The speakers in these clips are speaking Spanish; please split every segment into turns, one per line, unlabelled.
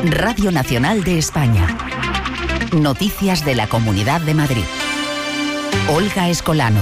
Radio Nacional de España. Noticias de la Comunidad de Madrid. Olga Escolano.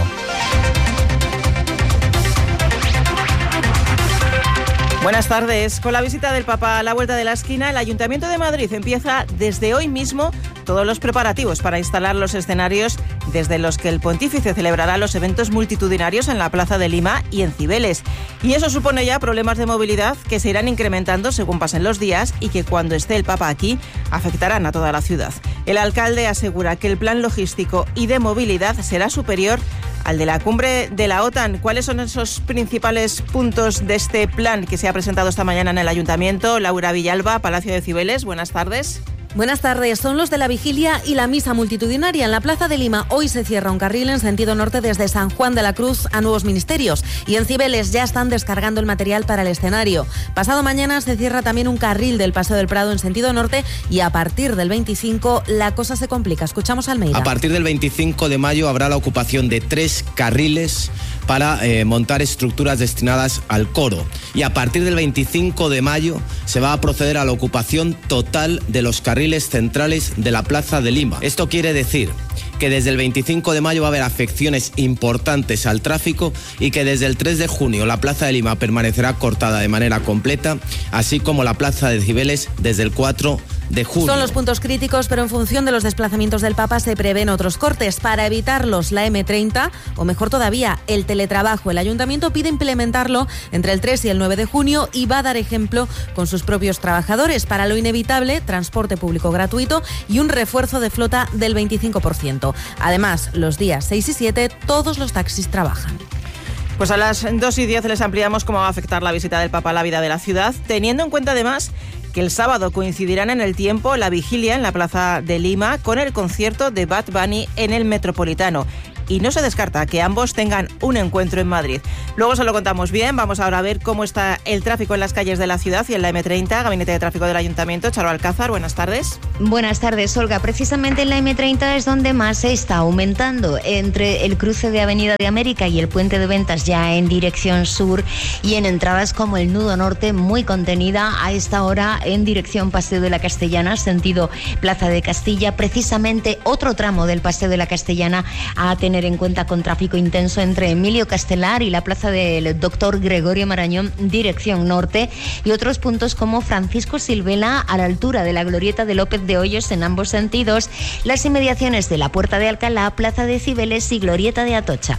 Buenas tardes. Con la visita del Papa a la vuelta de la esquina, el Ayuntamiento de Madrid empieza desde hoy mismo todos los preparativos para instalar los escenarios desde los que el pontífice celebrará los eventos multitudinarios en la Plaza de Lima y en Cibeles. Y eso supone ya problemas de movilidad que se irán incrementando según pasen los días y que cuando esté el Papa aquí afectarán a toda la ciudad. El alcalde asegura que el plan logístico y de movilidad será superior al de la cumbre de la OTAN. ¿Cuáles son esos principales puntos de este plan que se ha presentado esta mañana en el Ayuntamiento? Laura Villalba, Palacio de Cibeles, buenas tardes.
Buenas tardes. Son los de la vigilia y la misa multitudinaria. En la Plaza de Lima hoy se cierra un carril en sentido norte desde San Juan de la Cruz a Nuevos Ministerios. Y en Cibeles ya están descargando el material para el escenario. Pasado mañana se cierra también un carril del Paseo del Prado en sentido norte y a partir del 25 la cosa se complica. Escuchamos a Almeida.
A partir del 25 de mayo habrá la ocupación de 3 carriles para montar estructuras destinadas al coro. Y a partir del 25 de mayo se va a proceder a la ocupación total de los carriles centrales de la Plaza de Lima. Esto quiere decir que desde el 25 de mayo va a haber afecciones importantes al tráfico y que desde el 3 de junio la Plaza de Lima permanecerá cortada de manera completa, así como la Plaza de Cibeles desde el 4 de junio.
Son los puntos críticos, pero en función de los desplazamientos del Papa se prevén otros cortes. Para evitarlos, la M30, o mejor todavía, el teletrabajo. El Ayuntamiento pide implementarlo entre el 3 y el 9 de junio y va a dar ejemplo con sus propios trabajadores. Para lo inevitable, transporte público gratuito y un refuerzo de flota del 25%. Además, los días 6 y 7, todos los taxis trabajan.
Pues a las 2:10 les ampliamos cómo va a afectar la visita del Papa a la vida de la ciudad, teniendo en cuenta además que el sábado coincidirán en el tiempo la vigilia en la Plaza de Lima con el concierto de Bad Bunny en el Metropolitano. Y no se descarta que ambos tengan un encuentro en Madrid. Luego se lo contamos bien. Vamos ahora a ver cómo está el tráfico en las calles de la ciudad y en la M30. Gabinete de Tráfico del Ayuntamiento, Charo Alcázar, buenas tardes.
Buenas tardes, Olga. Precisamente en la M30 es donde más se está aumentando, entre el cruce de Avenida de América y el Puente de Ventas ya en dirección sur y en entradas como el Nudo Norte, muy contenida a esta hora en dirección Paseo de la Castellana, sentido Plaza de Castilla. Precisamente otro tramo del Paseo de la Castellana a tener en cuenta con tráfico intenso entre Emilio Castelar y la Plaza del Doctor Gregorio Marañón, dirección norte, y otros puntos como Francisco Silvela a la altura de la Glorieta de López de Hoyos en ambos sentidos, las inmediaciones de la Puerta de Alcalá, Plaza de Cibeles y Glorieta de Atocha.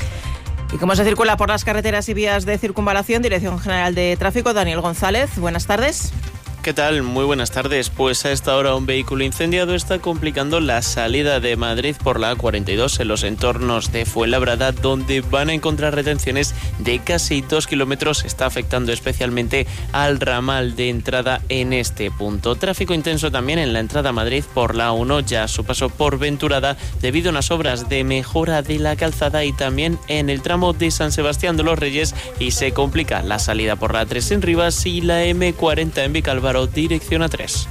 ¿Y cómo se circula por las carreteras y vías de circunvalación? Dirección General de Tráfico, Daniel González, buenas tardes.
¿Qué tal? Muy buenas tardes. Pues a esta hora un vehículo incendiado está complicando la salida de Madrid por la A42 en los entornos de Fuenlabrada, donde van a encontrar retenciones de casi 2 kilómetros. Está afectando especialmente al ramal de entrada en este punto. Tráfico intenso también en la entrada a Madrid por la A1, ya a su paso por Venturada, debido a unas obras de mejora de la calzada, y también en el tramo de San Sebastián de los Reyes, y se complica la salida por la A3 en Rivas y la M40 en Vicálvaro, dirección A3.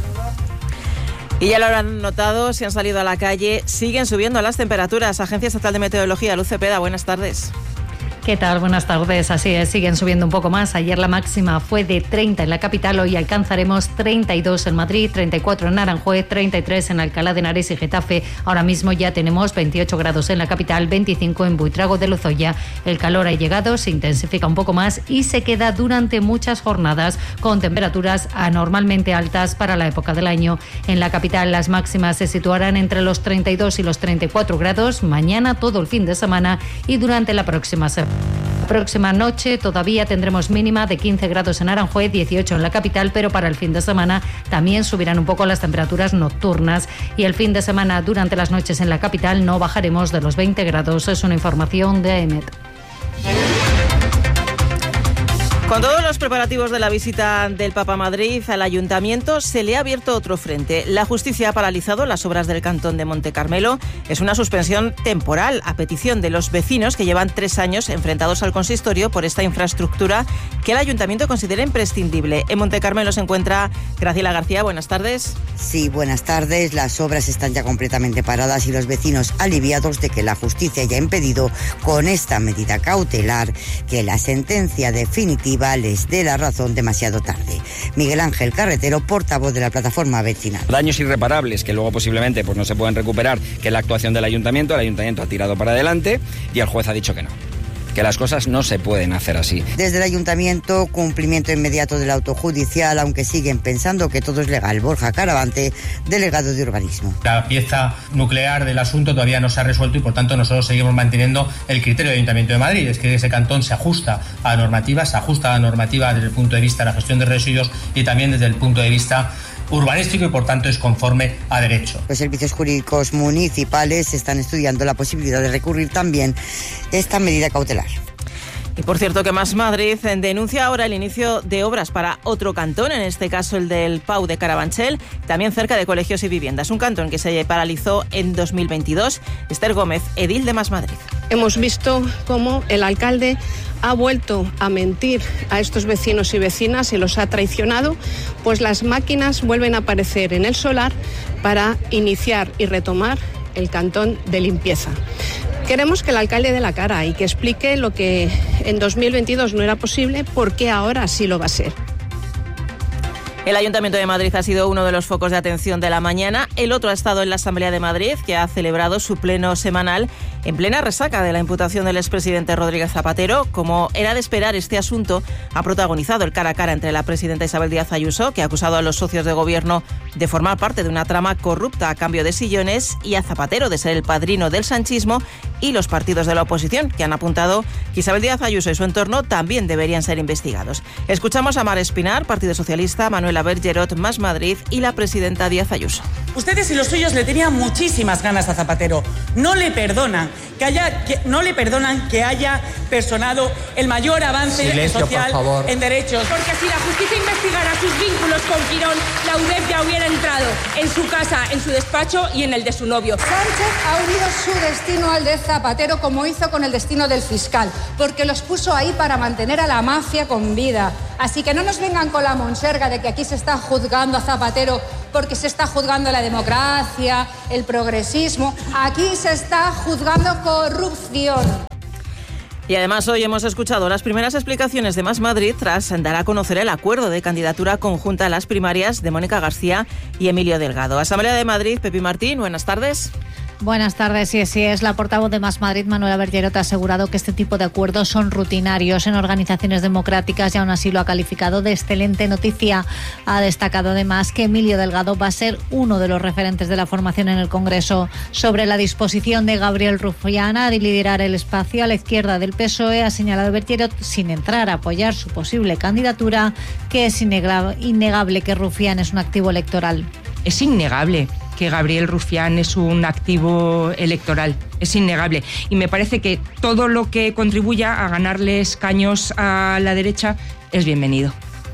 Y ya lo habrán notado, si han salido a la calle, siguen subiendo las temperaturas. Agencia Estatal de Meteorología, Luz Cepeda, buenas tardes.
¿Qué tal? Buenas tardes. Así es, siguen subiendo un poco más. Ayer la máxima fue de 30 en la capital, hoy alcanzaremos 32 en Madrid, 34 en Aranjuez, 33 en Alcalá de Henares y Getafe. Ahora mismo ya tenemos 28 grados en la capital, 25 en Buitrago de Lozoya. El calor ha llegado, se intensifica un poco más y se queda durante muchas jornadas con temperaturas anormalmente altas para la época del año. En la capital las máximas se situarán entre los 32 y los 34 grados, mañana, todo el fin de semana y durante la próxima semana. La próxima noche todavía tendremos mínima de 15 grados en Aranjuez, 18 en la capital, pero para el fin de semana también subirán un poco las temperaturas nocturnas y el fin de semana durante las noches en la capital no bajaremos de los 20 grados. Es una información de AEMET.
Con todos los preparativos de la visita del Papa a Madrid, al Ayuntamiento se le ha abierto otro frente. La justicia ha paralizado las obras del Cantón de Monte Carmelo. Es una suspensión temporal a petición de los vecinos que llevan 3 años enfrentados al consistorio por esta infraestructura que el Ayuntamiento considera imprescindible. En Monte Carmelo se encuentra Graciela García. Buenas tardes.
Sí, buenas tardes. Las obras están ya completamente paradas y los vecinos aliviados de que la justicia haya impedido con esta medida cautelar que la sentencia definitiva y vales de la razón demasiado tarde. Miguel Ángel Carretero, portavoz de la plataforma vecinal.
Daños irreparables que luego posiblemente pues no se pueden recuperar, que es la actuación del ayuntamiento. El ayuntamiento ha tirado para adelante y el juez ha dicho que no, que las cosas no se pueden hacer así.
Desde el ayuntamiento, cumplimiento inmediato del auto judicial, aunque siguen pensando que todo es legal. Borja Caravante, delegado de urbanismo.
La pieza nuclear del asunto todavía no se ha resuelto y por tanto nosotros seguimos manteniendo el criterio del Ayuntamiento de Madrid, es que ese cantón se ajusta a la normativa, desde el punto de vista de la gestión de residuos y también desde el punto de vista urbanístico y por tanto es conforme a derecho.
Los servicios jurídicos municipales están estudiando la posibilidad de recurrir también esta medida cautelar.
Y por cierto que Más Madrid denuncia ahora el inicio de obras para otro cantón, en este caso el del Pau de Carabanchel, también cerca de colegios y viviendas. Un cantón que se paralizó en 2022. Esther Gómez, edil de Más Madrid.
Hemos visto cómo el alcalde ha vuelto a mentir a estos vecinos y vecinas y los ha traicionado, pues las máquinas vuelven a aparecer en el solar para iniciar y retomar el cantón de limpieza. Queremos que el alcalde dé la cara y que explique lo que en 2022 no era posible, por qué ahora sí lo va a ser.
El Ayuntamiento de Madrid ha sido uno de los focos de atención de la mañana. El otro ha estado en la Asamblea de Madrid, que ha celebrado su pleno semanal en plena resaca de la imputación del expresidente Rodríguez Zapatero. Como era de esperar, este asunto ha protagonizado el cara a cara entre la presidenta Isabel Díaz Ayuso, que ha acusado a los socios de gobierno de formar parte de una trama corrupta a cambio de sillones, y a Zapatero de ser el padrino del sanchismo, y los partidos de la oposición, que han apuntado que Isabel Díaz Ayuso y su entorno también deberían ser investigados. Escuchamos a Mar Espinar, Partido Socialista, Manuela Bergerot, Más Madrid, y la presidenta Díaz Ayuso.
Ustedes y los suyos le tenían muchísimas ganas a Zapatero. No le perdonan que haya personado el mayor avance social en derechos.
Porque si la justicia investigara sus vínculos con Quirón, la UDEF ya hubiera entrado en su casa, en su despacho y en el de su novio.
Sánchez ha unido su destino al de Zapatero, como hizo con el destino del fiscal, porque los puso ahí para mantener a la mafia con vida. Así que no nos vengan con la monserga de que aquí se está juzgando a Zapatero porque se está juzgando la democracia, el progresismo. Aquí se está juzgando corrupción.
Y además hoy hemos escuchado las primeras explicaciones de Más Madrid tras dar a conocer el acuerdo de candidatura conjunta a las primarias de Mónica García y Emilio Delgado. Asamblea de Madrid, Pepi Martín, buenas tardes.
Buenas tardes, sí, es la portavoz de Más Madrid, Manuela Bergerot, ha asegurado que este tipo de acuerdos son rutinarios en organizaciones democráticas y aún así lo ha calificado de excelente noticia. Ha destacado además que Emilio Delgado va a ser uno de los referentes de la formación en el Congreso. Sobre la disposición de Gabriel Rufián a liderar el espacio a la izquierda del PSOE, ha señalado Bergerot, sin entrar a apoyar su posible candidatura, que es innegable que Rufián es un activo electoral.
Es innegable que Gabriel Rufián es un activo electoral, es innegable. Y me parece que todo lo que contribuya a ganarle escaños a la derecha es bienvenido.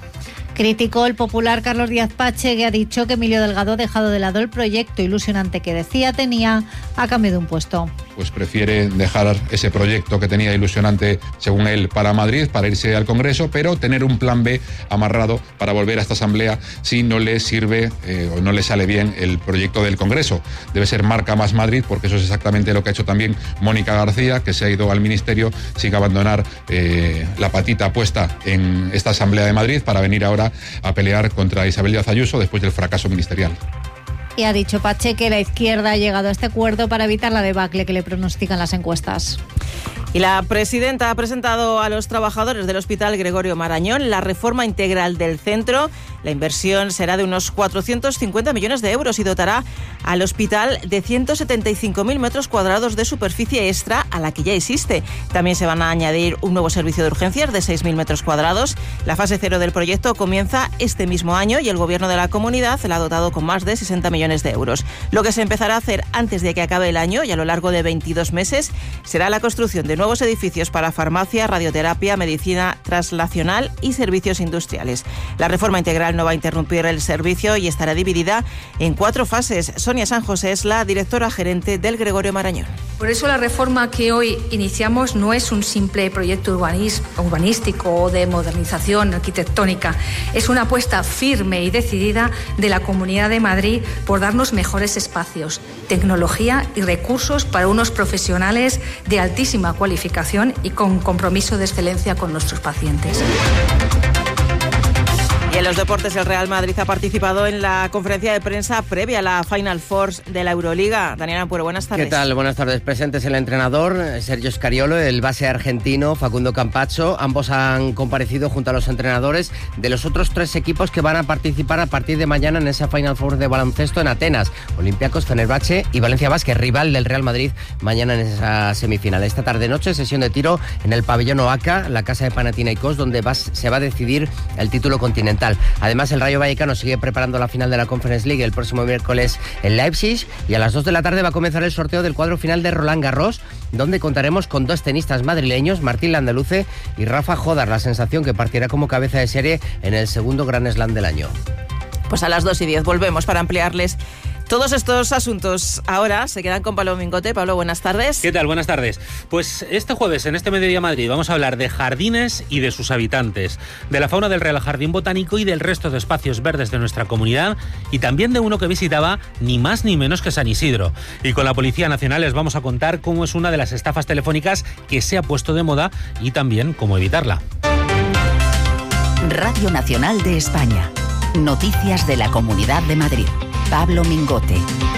Criticó el popular Carlos Díaz Pache, que ha dicho que Emilio Delgado ha dejado de lado el proyecto ilusionante que decía tenía a cambio de un puesto.
Pues prefiere dejar ese proyecto que tenía ilusionante, según él, para Madrid, para irse al Congreso, pero tener un plan B amarrado para volver a esta Asamblea si no le sirve o no le sale bien el proyecto del Congreso. Debe ser marca Más Madrid, porque eso es exactamente lo que ha hecho también Mónica García, que se ha ido al Ministerio sin abandonar la patita puesta en esta Asamblea de Madrid para venir ahora a pelear contra Isabel Díaz Ayuso después del fracaso ministerial.
Y ha dicho Pache que la izquierda ha llegado a este acuerdo para evitar la debacle que le pronostican las encuestas.
Y la presidenta ha presentado a los trabajadores del Hospital Gregorio Marañón la reforma integral del centro. La inversión será de unos 450 millones de euros y dotará al hospital de 175.000 metros cuadrados de superficie extra a la que ya existe. También se van a añadir un nuevo servicio de urgencias de 6.000 metros cuadrados. La fase 0 del proyecto comienza este mismo año y el Gobierno de la Comunidad la ha dotado con más de 60 millones de euros. Lo que se empezará a hacer antes de que acabe el año y a lo largo de 22 meses será la construcción de nuevos edificios para farmacia, radioterapia, medicina translacional y servicios industriales. La reforma integral Real no va a interrumpir el servicio y estará dividida en 4 fases. Sonia San José es la directora gerente del Gregorio Marañón.
Por eso la reforma que hoy iniciamos no es un simple proyecto urbanístico o de modernización arquitectónica. Es una apuesta firme y decidida de la Comunidad de Madrid por darnos mejores espacios, tecnología y recursos para unos profesionales de altísima cualificación y con compromiso de excelencia con nuestros pacientes.
Y en los deportes, el Real Madrid ha participado en la conferencia de prensa previa a la Final Four de la Euroliga. Daniel Ampuero, buenas tardes.
¿Qué tal? Buenas tardes. Presentes el entrenador Sergio Scariolo, el base argentino Facundo Campazzo. Ambos han comparecido junto a los entrenadores de los otros 3 equipos que van a participar a partir de mañana en esa Final Four de baloncesto en Atenas. Olympiacos, Fenerbahce y Valencia Basket, rival del Real Madrid mañana en esa semifinal. Esta tarde-noche, sesión de tiro en el pabellón Oaca, la casa de Panathinaikos, donde se va a decidir el título continental. Además, el Rayo Vallecano sigue preparando la final de la Conference League el próximo miércoles en Leipzig, y a las 2 de la tarde va a comenzar el sorteo del cuadro final de Roland Garros, donde contaremos con 2 tenistas madrileños, Martín Landaluce y Rafa Jodar, la sensación que partirá como cabeza de serie en el segundo Grand Slam del año.
Pues a las 2:10 volvemos para ampliarles todos estos asuntos. Ahora se quedan con Pablo Mingote. Pablo, buenas tardes.
¿Qué tal? Buenas tardes. Pues este jueves, en este Mediodía Madrid, vamos a hablar de jardines y de sus habitantes, de la fauna del Real Jardín Botánico y del resto de espacios verdes de nuestra comunidad, y también de uno que visitaba ni más ni menos que San Isidro. Y con la Policía Nacional les vamos a contar cómo es una de las estafas telefónicas que se ha puesto de moda y también cómo evitarla.
Radio Nacional de España. Noticias de la Comunidad de Madrid. Pablo Mingote.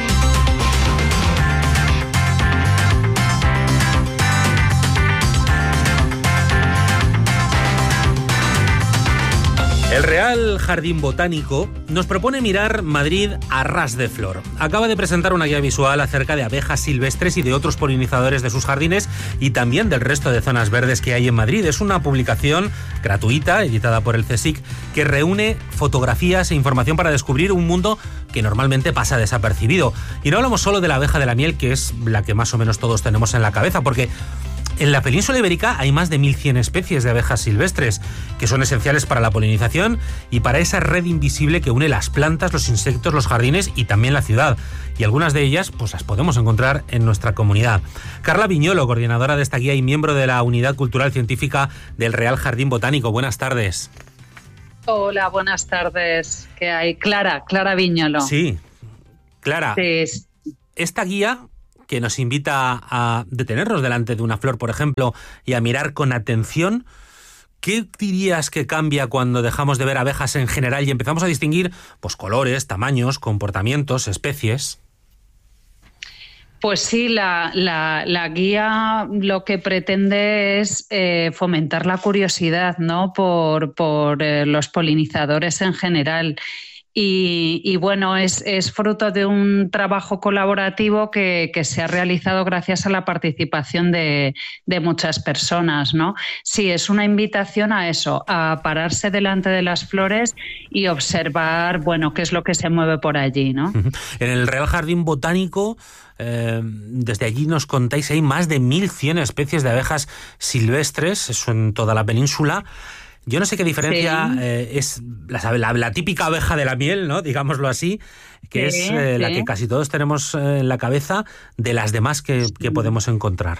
El Real Jardín Botánico nos propone mirar Madrid a ras de flor. Acaba de presentar una guía visual acerca de abejas silvestres y de otros polinizadores de sus jardines y también del resto de zonas verdes que hay en Madrid. Es una publicación gratuita, editada por el CSIC, que reúne fotografías e información para descubrir un mundo que normalmente pasa desapercibido. Y no hablamos solo de la abeja de la miel, que es la que más o menos todos tenemos en la cabeza, porque en la península ibérica hay más de 1.100 especies de abejas silvestres, que son esenciales para la polinización y para esa red invisible que une las plantas, los insectos, los jardines y también la ciudad. Y algunas de ellas pues las podemos encontrar en nuestra comunidad. Carla Viñolo, coordinadora de esta guía y miembro de la Unidad Cultural Científica del Real Jardín Botánico. Buenas tardes.
Hola, buenas tardes. ¿Qué hay? Clara Viñolo.
Sí, Clara.
Sí.
Esta guía, que nos invita a detenernos delante de una flor, por ejemplo, y a mirar con atención, ¿qué dirías que cambia cuando dejamos de ver abejas en general y empezamos a distinguir pues colores, tamaños, comportamientos, especies?
Pues sí, la guía lo que pretende es fomentar la curiosidad, ¿no?, por los polinizadores en general. Y bueno, es fruto de un trabajo colaborativo que se ha realizado gracias a la participación de muchas personas, ¿no? Sí, es una invitación a eso, a pararse delante de las flores y observar, bueno, qué es lo que se mueve por allí, ¿no?
En el Real Jardín Botánico, desde allí nos contáis, hay más de 1.100 especies de abejas silvestres, eso en toda la península. Yo no sé qué diferencia es la típica abeja de la miel, ¿no?, digámoslo así, que es la que casi todos tenemos en la cabeza, de las demás que podemos encontrar.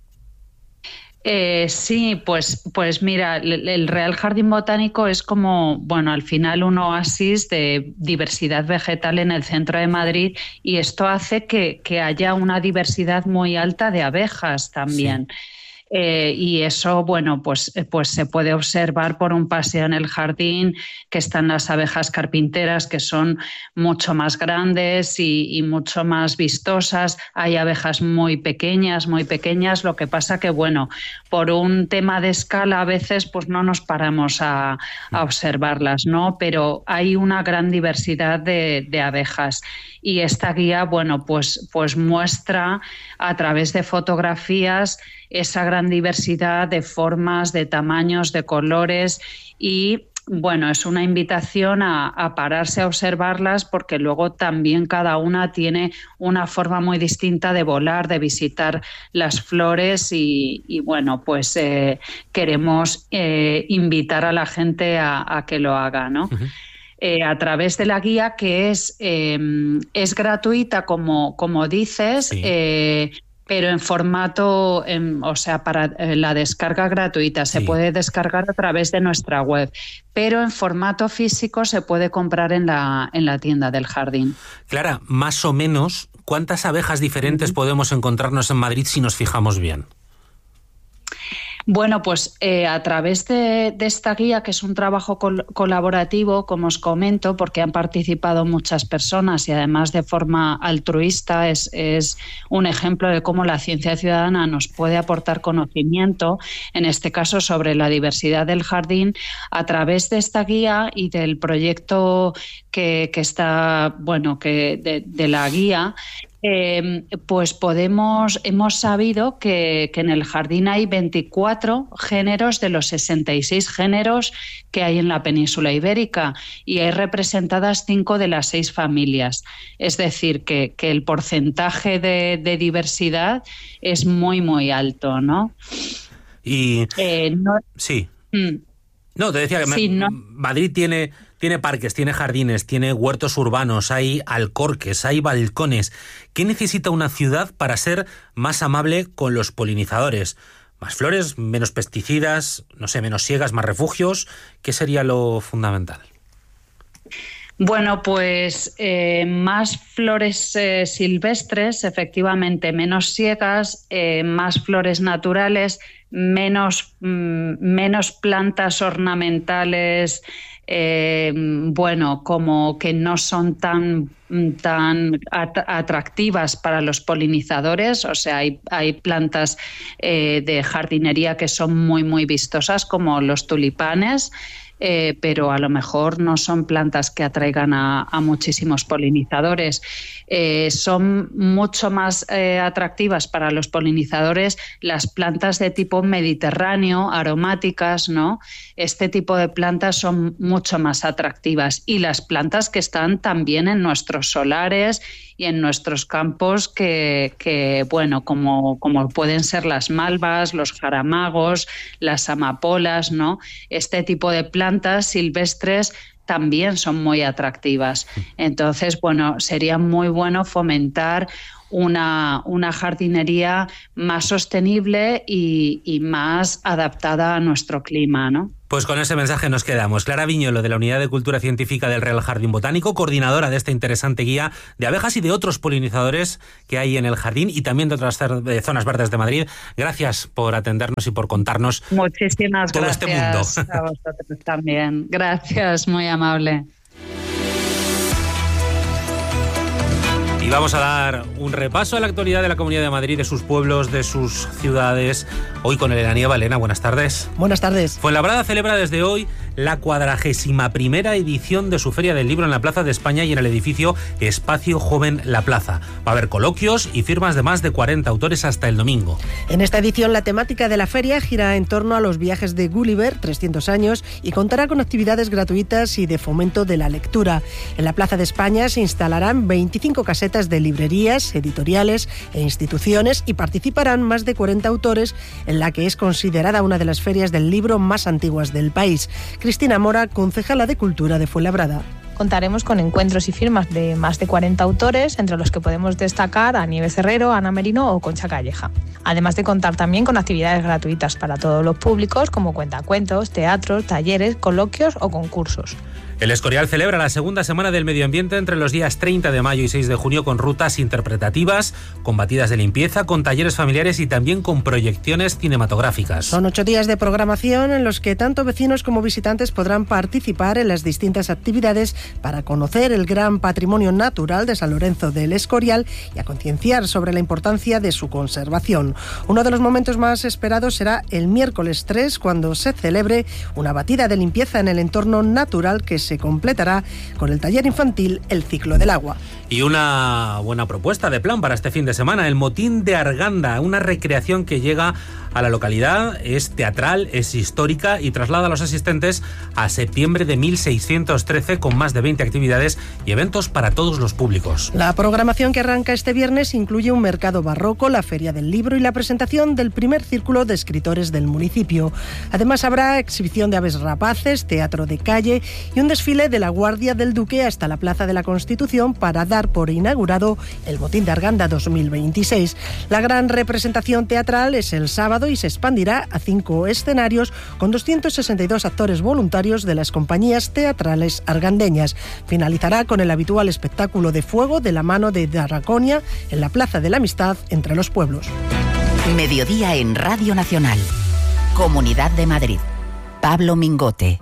Sí, pues mira, el Real Jardín Botánico es como, bueno, al final un oasis de diversidad vegetal en el centro de Madrid, y esto hace que haya una diversidad muy alta de abejas también. Sí. Y eso, bueno, pues se puede observar por un paseo en el jardín, que están las abejas carpinteras, que son mucho más grandes y mucho más vistosas. Hay abejas muy pequeñas, lo que pasa que, bueno, por un tema de escala a veces pues no nos paramos a observarlas, ¿no? Pero hay una gran diversidad de abejas. Y esta guía, bueno, pues muestra a través de fotografías esa gran diversidad de formas, de tamaños, de colores, y bueno, es una invitación a pararse a observarlas, porque luego también cada una tiene una forma muy distinta de volar, de visitar las flores, y bueno, pues queremos invitar a la gente a que lo haga, ¿no? a través de la guía, que es gratuita, como dices, sí. Pero en formato, o sea, para la descarga gratuita. Se puede descargar a través de nuestra web, pero en formato físico se puede comprar en la tienda del jardín.
Clara, más o menos, ¿cuántas abejas diferentes podemos encontrarnos en Madrid si nos fijamos bien?
Bueno, pues a través de esta guía, que es un trabajo colaborativo, como os comento, porque han participado muchas personas y además de forma altruista, es un ejemplo de cómo la ciencia ciudadana nos puede aportar conocimiento, en este caso sobre la diversidad del jardín. A través de esta guía y del proyecto que está, bueno, que de la guía, pues hemos sabido que en el jardín hay 24 géneros de los 66 géneros que hay en la península ibérica, y hay representadas 5 de las 6 familias. Es decir, que el porcentaje de diversidad es muy, muy alto, ¿no?
Y sí. No, te decía que Madrid tiene parques, tiene jardines, tiene huertos urbanos, hay alcorques, hay balcones. ¿Qué necesita una ciudad para ser más amable con los polinizadores? ¿Más flores, menos pesticidas, no sé, menos siegas, más refugios? ¿Qué sería lo fundamental?
Bueno, pues más flores silvestres, efectivamente, menos siegas, más flores naturales, menos plantas ornamentales, bueno, como que no son tan atractivas para los polinizadores. O sea, hay plantas de jardinería que son muy, muy vistosas, como los tulipanes, pero a lo mejor no son plantas que atraigan a muchísimos polinizadores. Son mucho más atractivas para los polinizadores las plantas de tipo mediterráneo, aromáticas, ¿no? Este tipo de plantas son mucho más atractivas, y las plantas que están también en nuestros solares y en nuestros campos, que bueno, como pueden ser las malvas, los jaramagos, las amapolas, ¿no? Este tipo de plantas silvestres también son muy atractivas. Entonces, bueno, sería muy bueno fomentar una jardinería más sostenible y más adaptada a nuestro clima, ¿no?
Pues con ese mensaje nos quedamos. Clara Viñolo, de la Unidad de Cultura Científica del Real Jardín Botánico, coordinadora de esta interesante guía de abejas y de otros polinizadores que hay en el jardín y también de otras zonas verdes de Madrid. Gracias por atendernos y por contarnos
muchísimas
todo
gracias
este mundo.
A vosotros también. Gracias, muy amable.
Y vamos a dar un repaso a la actualidad de la Comunidad de Madrid, de sus pueblos, de sus ciudades. Hoy con Elena Nieva. Elena, buenas tardes.
Buenas tardes.
Fuenlabrada celebra desde hoy la 41ª edición de su Feria del Libro en la Plaza de España y en el edificio Espacio Joven La Plaza. Va a haber coloquios y firmas de más de 40 autores hasta el domingo.
En esta edición la temática de la feria gira en torno a los viajes de Gulliver, 300 años, y contará con actividades gratuitas y de fomento de la lectura. En la Plaza de España se instalarán 25 casetas de librerías, editoriales e instituciones, y participarán más de 40 autores en la que es considerada una de las ferias del libro más antiguas del país. Cristina Mora, concejala de Cultura de Fuenlabrada.
Contaremos con encuentros y firmas de más de 40 autores, entre los que podemos destacar a Nieves Herrero, Ana Merino o Concha Calleja. Además de contar también con actividades gratuitas para todos los públicos, como cuentacuentos, teatros, talleres, coloquios o concursos.
El Escorial celebra la segunda semana del medio ambiente entre los días 30 de mayo y 6 de junio con rutas interpretativas, con batidas de limpieza, con talleres familiares y también con proyecciones cinematográficas.
Son 8 días de programación en los que tanto vecinos como visitantes podrán participar en las distintas actividades para conocer el gran patrimonio natural de San Lorenzo del Escorial y a concienciar sobre la importancia de su conservación. Uno de los momentos más esperados será el miércoles 3, cuando se celebre una batida de limpieza en el entorno natural que se completará con el taller infantil El Ciclo del Agua.
Y una buena propuesta de plan para este fin de semana, el Motín de Arganda, una recreación que llega a la localidad, es teatral, es histórica y traslada a los asistentes a septiembre de 1613 con más de 20 actividades y eventos para todos los públicos.
La programación que arranca este viernes incluye un mercado barroco, la Feria del Libro y la presentación del primer círculo de escritores del municipio. Además habrá exhibición de aves rapaces, teatro de calle y un desfile de la Guardia del Duque hasta la Plaza de la Constitución para dar por inaugurado el Botín de Arganda 2026. La gran representación teatral es el sábado y se expandirá a 5 escenarios con 262 actores voluntarios de las compañías teatrales argandeñas. Finalizará con el habitual espectáculo de fuego de la mano de Draconia en la Plaza de la Amistad entre los pueblos.
Mediodía en Radio Nacional. Comunidad de Madrid. Pablo Mingote.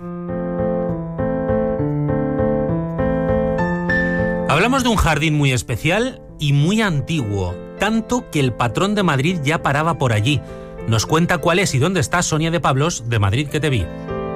Hablamos de un jardín muy especial y muy antiguo, tanto que el patrón de Madrid ya paraba por allí. Nos cuenta cuál es y dónde está Sonia de Pablos, de Madrid que te vi.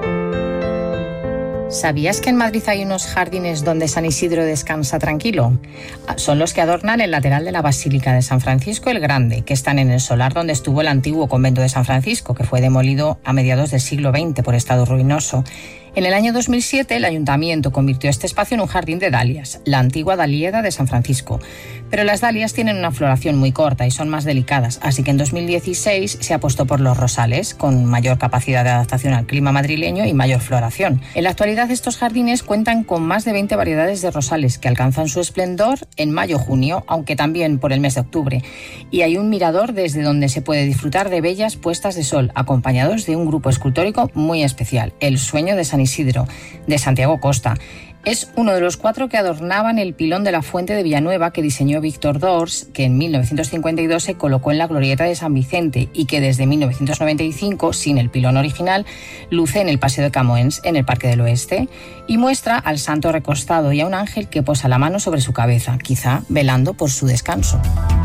¿Sabías que en Madrid hay unos jardines donde San Isidro descansa tranquilo? Son los que adornan el lateral de la Basílica de San Francisco el Grande, que están en el solar donde estuvo el antiguo convento de San Francisco, que fue demolido a mediados del siglo XX por estado ruinoso. En el año 2007, el ayuntamiento convirtió este espacio en un jardín de dalias, la antigua dalieda de San Francisco. Pero las dalias tienen una floración muy corta y son más delicadas, así que en 2016 se apostó por los rosales, con mayor capacidad de adaptación al clima madrileño y mayor floración. En la actualidad, estos jardines cuentan con más de 20 variedades de rosales que alcanzan su esplendor en mayo-junio, aunque también por el mes de octubre. Y hay un mirador desde donde se puede disfrutar de bellas puestas de sol, acompañados de un grupo escultórico muy especial, El Sueño de San Isidro, de Santiago Costa. Es uno de los 4 que adornaban el pilón de la Fuente de Villanueva que diseñó Víctor Dors, que en 1952 se colocó en la glorieta de San Vicente y que desde 1995, sin el pilón original, luce en el Paseo de Camoens, en el Parque del Oeste, y muestra al santo recostado y a un ángel que posa la mano sobre su cabeza, quizá velando por su descanso.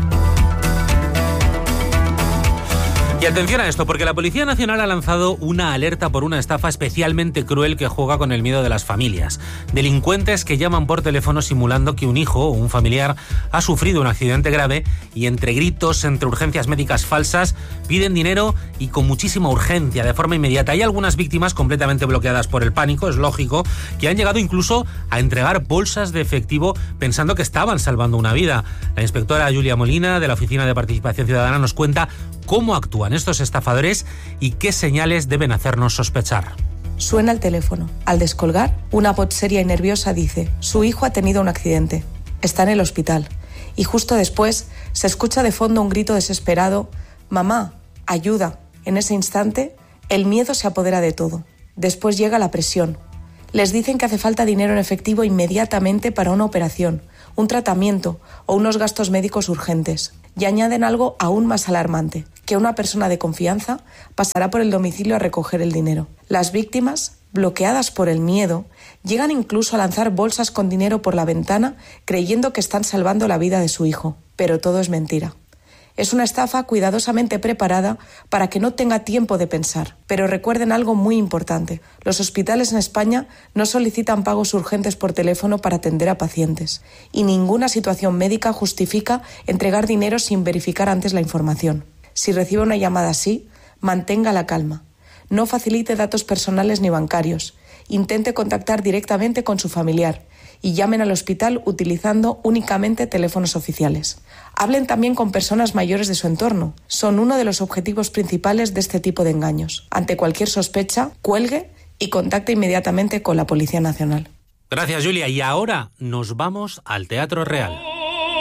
Y atención a esto, porque la Policía Nacional ha lanzado una alerta por una estafa especialmente cruel que juega con el miedo de las familias. Delincuentes que llaman por teléfono simulando que un hijo o un familiar ha sufrido un accidente grave y entre gritos, entre urgencias médicas falsas, piden dinero y con muchísima urgencia, de forma inmediata. Hay algunas víctimas completamente bloqueadas por el pánico, es lógico, que han llegado incluso a entregar bolsas de efectivo pensando que estaban salvando una vida. La inspectora Julia Molina, de la Oficina de Participación Ciudadana, nos cuenta cómo actúan estos estafadores y qué señales deben hacernos sospechar.
Suena el teléfono. Al descolgar, una voz seria y nerviosa dice: su hijo ha tenido un accidente. Está en el hospital. Y justo después se escucha de fondo un grito desesperado: mamá, ayuda. En ese instante, el miedo se apodera de todo. Después llega la presión. Les dicen que hace falta dinero en efectivo inmediatamente para una operación, un tratamiento o unos gastos médicos urgentes. Y añaden algo aún más alarmante, que una persona de confianza pasará por el domicilio a recoger el dinero. Las víctimas, bloqueadas por el miedo, llegan incluso a lanzar bolsas con dinero por la ventana creyendo que están salvando la vida de su hijo. Pero todo es mentira. Es una estafa cuidadosamente preparada para que no tenga tiempo de pensar. Pero recuerden algo muy importante. Los hospitales en España no solicitan pagos urgentes por teléfono para atender a pacientes. Y ninguna situación médica justifica entregar dinero sin verificar antes la información. Si recibe una llamada así, mantenga la calma. No facilite datos personales ni bancarios. Intente contactar directamente con su familiar y llamen al hospital utilizando únicamente teléfonos oficiales. Hablen también con personas mayores de su entorno. Son uno de los objetivos principales de este tipo de engaños. Ante cualquier sospecha, cuelgue y contacte inmediatamente con la Policía Nacional.
Gracias, Julia. Y ahora nos vamos al Teatro Real.